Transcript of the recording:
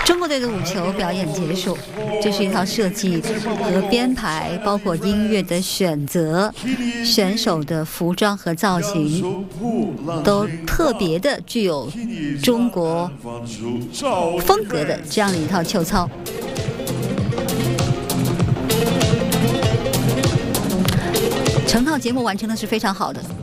中国队的舞球表演结束，这是一套设计和编排，包括音乐的选择、选手的服装和造型，都特别的具有中国风格的这样的一套球操。整套节目完成的是非常好的。